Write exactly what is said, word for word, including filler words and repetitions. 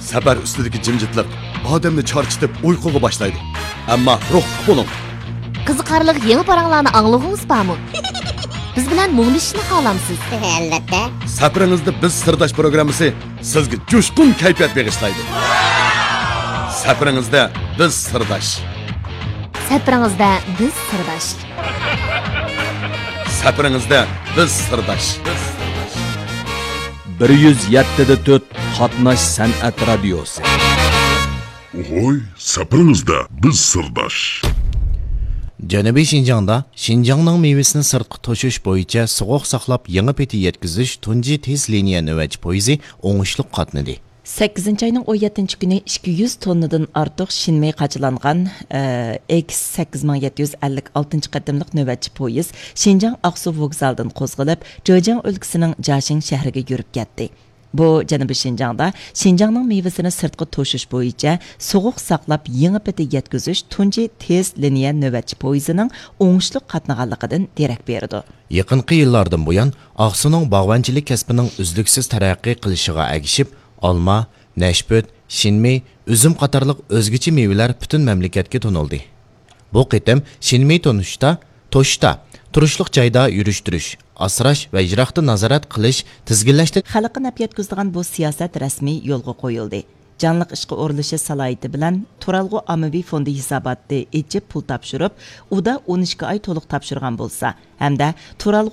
Safar ustidagi jimjitlik odamni charchitib uyquga boshlaydi. Ammo ruhli bo'ling. Qiziqarli yangi paranglarni angladingiz bormi? Biz bilan muglishishni xohlamsiz? Albatta. Safaringizda biz sirdosh programmasi sizga jo'shqin kayfiyat bag'ishlaydi. Safaringizda biz sirdosh. Safaringizda biz sirdosh. Safaringizda biz sirdosh. bir yuz yetti nuqta to'rt Qatnash san'at radiosi. Oy, safaringizda biz sirdosh. Janubiy Şinjan'da Şinjanның meyvesini sırtqı toşuş boyunca soğuq saqlab yangi peti yetkizish tunji tez liniya növbətçi poyezi oңushliq qatnadı. sakkizinchi ayning o'n yettinchi kuni ikki yuz tonnadan ortiq shinmay qachilangan X sakkiz ming yetti yuz ellik oltinchi qadamliq navbatchi poyez Şinjan Aqsu vokzalidan qo'zg'alib, Zhejiang o'lkasining Jiaxing shahriga yurib ketdi. Bu Janubiy Şinjanda Şinjanның meyvesini sirtqi to'shish bo'yicha so'g'uq saqlab yangi peti yetkizish tunji tez liniya navbatchi poyezining o'ngishli qatnaganligidan derak berdi. Yaqinqi yillardan buyon Aqsuning bog'vanchilik kasbining uzluksiz taraqqiy qilishiga agishib, olma, nashput, shinmey, üzüm qatorliq o'zgacha meyvelar butun mamlakatga to'nildi. Bu qitim shinmey to'nishda, to'shda, turishliq joyda yurishtirish, asrash va ijroqda nazorat qilish tizginlashdi. Xalqqa naf yetkazadigan bu siyosat rasmiy yo'lga qo'yildi. Canlıq ishqi o'rilishi salohiyati bilan Turalg'u ommaviy fondi hisobotida echib pul topshirib, uda o'n ikki oy to'liq topshirgan bo'lsa, hamda Turalg'u